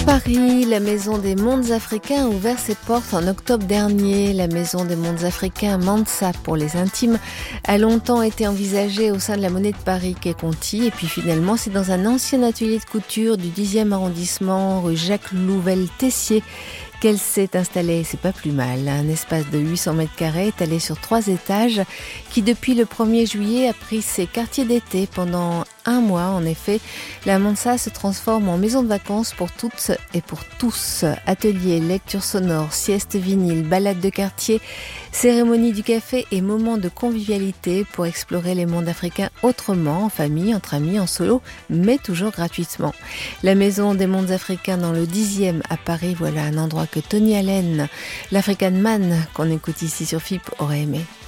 Paris, la Maison des Mondes Africains a ouvert ses portes en octobre dernier. La Maison des Mondes Africains, Mansa pour les intimes, a longtemps été envisagée au sein de la Monnaie de Paris quai Conti. Et puis finalement, c'est dans un ancien atelier de couture du 10e arrondissement, rue Jacques Louvel-Tessier, qu'elle s'est installée. C'est pas plus mal. Un espace de 800 mètres carrés étalé sur 3 étages qui, depuis le 1er juillet, a pris ses quartiers d'été pendant un mois. En effet, la Mansa se transforme en maison de vacances pour toutes et pour tous. Ateliers, lecture sonore, sieste vinyle, balade de quartier, cérémonie du café et moments de convivialité pour explorer les mondes africains autrement, en famille, entre amis, en solo, mais toujours gratuitement. La Maison des Mondes Africains dans le 10e à Paris, voilà un endroit que Tony Allen, l'African Man qu'on écoute ici sur FIP, aurait aimé.